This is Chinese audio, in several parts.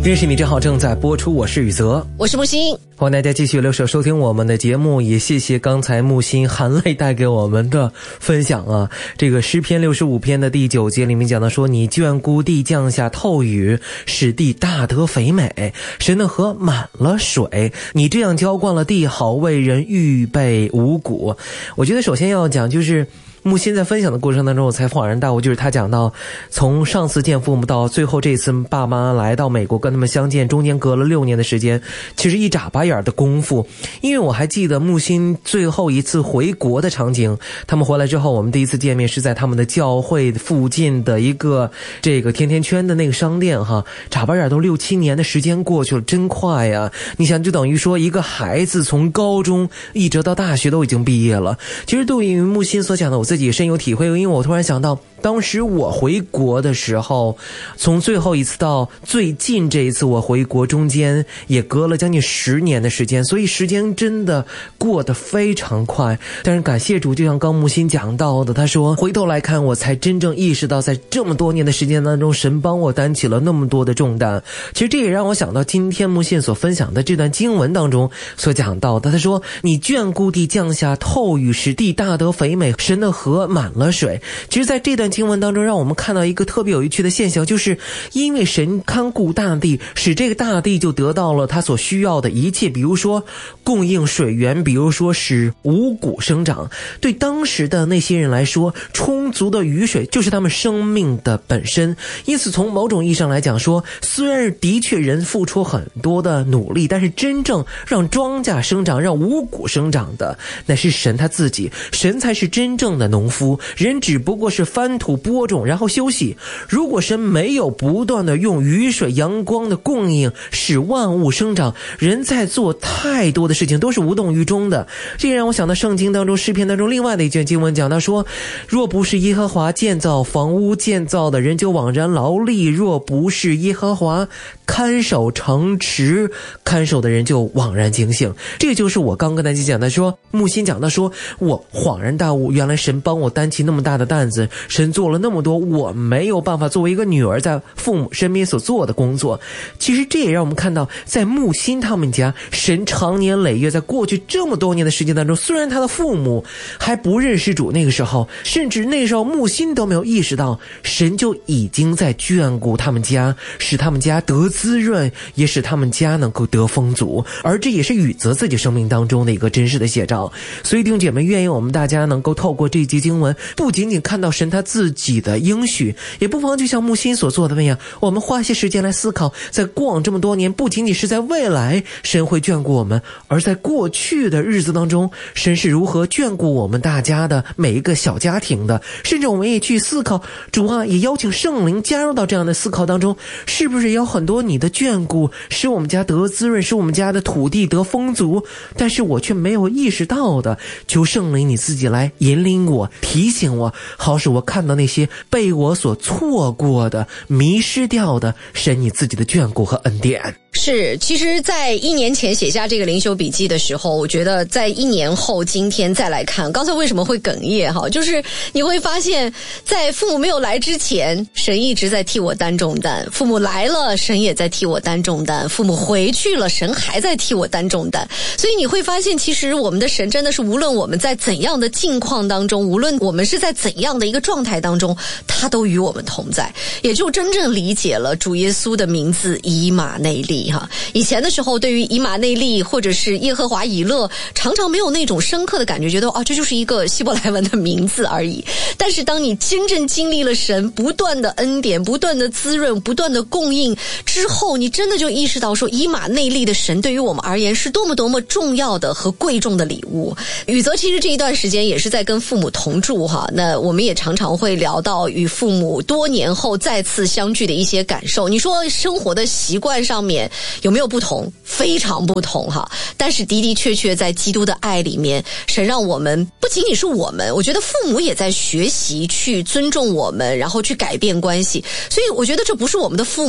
认识你正好正在播出，我是宇泽， 我是木星， 欢迎大家继续留守收听我们的节目，也谢谢刚才木星含泪带给我们的分享啊。这个诗篇65篇的第9节里面讲到说，你眷顾地降下透雨，使地大得肥美，神的河满了水，你这样浇灌了地，好为人预备五谷。我觉得首先要讲就是木心在分享的过程当中，我才恍然大悟，就是他讲到从上次见父母到最后这次爸妈来到美国跟他们相见，中间隔了6年的时间，其实一眨巴眼的功夫。因为我还记得木心最后一次回国的场景，他们回来之后，我们第一次见面是在他们的教会附近的一个这个甜甜圈的那个商店哈，眨巴眼都6、7年的时间过去了，真快呀！你想，就等于说一个孩子从高中一直到大学都已经毕业了。其实对于木心所讲的，我自己深有体会，因为我突然想到当时我回国的时候，从最后一次到最近这一次我回国中间也隔了将近10年的时间，所以时间真的过得非常快。但是感谢主，就像刚木心讲到的，他说回头来看，我才真正意识到在这么多年的时间当中，神帮我担起了那么多的重担。其实这也让我想到今天木心所分享的这段经文当中所讲到的，他说你眷顾地降下透雨，使地大得肥美，神的河满了水。其实在这段经文当中让我们看到一个特别有趣的现象，就是因为神看顾大地，使这个大地就得到了他所需要的一切，比如说供应水源，比如说使五谷生长。对当时的那些人来说，充足的雨水就是他们生命的本身。因此从某种意义上来讲说，虽然的确人付出很多的努力，但是真正让庄稼生长，让五谷生长的，那是神他自己，神才是真正的农夫，人只不过是翻土播种然后休息。如果神没有不断的用雨水阳光的供应使万物生长，人在做太多的事情都是无动于衷的。这也让我想到圣经当中诗篇当中另外的一卷经文，讲到说，若不是耶和华建造房屋，建造的人就枉然劳力，若不是耶和华看守城池，看守的人就枉然警醒。这就是我刚跟大家讲的，说木心讲的，说我恍然大悟，原来神帮我担起那么大的担子，神做了那么多我没有办法作为一个女儿在父母身边所做的工作。其实这也让我们看到，在木心他们家，神长年累月在过去这么多年的时间当中，虽然他的父母还不认识主，那个时候甚至那时候木心都没有意识到，神就已经在眷顾他们家，使他们家得滋润，也使他们家能够得丰足。而这也是宇泽自己生命当中的一个真实的写照。所以弟兄姐妹，愿意我们大家能够透过这一节经文，不仅仅看到神他自己的应许，也不妨就像木心所做的那样，我们花些时间来思考，在过往这么多年，不仅仅是在未来神会眷顾我们，而在过去的日子当中，神是如何眷顾我们大家的每一个小家庭的。甚至我们也去思考，主啊，也邀请圣灵加入到这样的思考当中，是不是有很多你的眷顾使我们家得滋润，使我们家的土地得丰足，但是我却没有意识到的，求圣灵你自己来引领我，提醒我，好使我看到那些被我所错过的、迷失掉的神你自己的眷顾和恩典。 是，其实在1年前写下这个灵修笔记的时候，我觉得在1年后今天再来看，刚才为什么会哽咽哈，就是你会发现在父母没有来之前，神一直在替我担重担，父母来了，神也在替我担重担，父母回去了，神还在替我担重担。所以你会发现，其实我们的神真的是无论我们在怎样的境况当中，无论我们是在怎样的一个状态当中，他都与我们同在，也就真正理解了主耶稣的名字以马内利。以前的时候对于以马内利或者是耶和华以勒常常没有那种深刻的感觉，觉得这就是一个希伯来文的名字而已。但是当你真正经历了神不断的恩典、不断的滋润、不断的供应之后，你真的就意识到说，以马内利的神对于我们而言是多么多么重要的和贵重的礼物。宇泽其实这一段时间也是在跟父母同住那我们也常常会聊到与父母多年后再次相聚的一些感受。你说生活的习惯上面有没有不同？非常不同但是的的确确在基督的爱里面，神让我们不仅仅是我们，我觉得父母也在学习去尊重我们，然后去改变关系。所以我觉得这不是我们的父母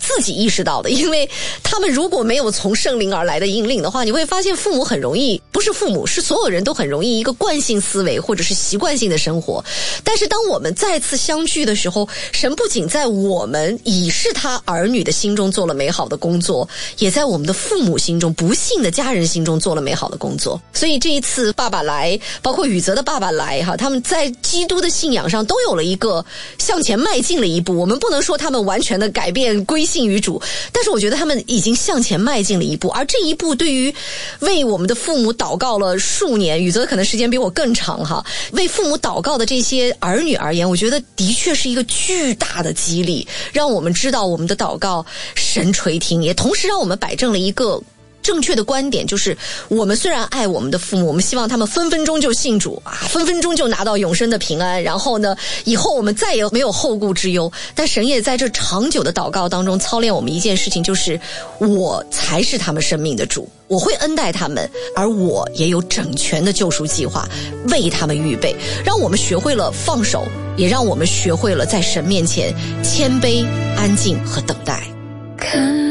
自己意识到的，因为他们如果没有从圣灵而来的引领的话，你会发现父母很容易，不是父母，是所有人都很容易一个惯性思维或者是习惯性的生活。但是当我们再次相聚的时候，神不仅在我们已是他儿女的心中做了美好的工作，也在我们的父母心中，不幸的家人心中做了美好的工作。所以这一次爸爸来，包括宇泽的爸爸来哈，他们在基督的信仰上都有了一个向前迈进了一步。我们不能说他们完全的改变归信于主，但是我觉得他们已经向前迈进了一步。而这一步对于为我们的父母祷告了数年，宇泽可能时间比我更长哈，为父母祷告的这些儿女而言，我觉得的确是一个巨大的激励，让我们知道我们的祷告神垂听，也同时让我们摆正了一个正确的观点，就是我们虽然爱我们的父母，我们希望他们分分钟就信主啊，分分钟就拿到永生的平安，然后呢，以后我们再也没有后顾之忧。但神也在这长久的祷告当中操练我们一件事情，就是我才是他们生命的主，我会恩待他们，而我也有整全的救赎计划为他们预备，让我们学会了放手，也让我们学会了在神面前谦卑、安静和等待。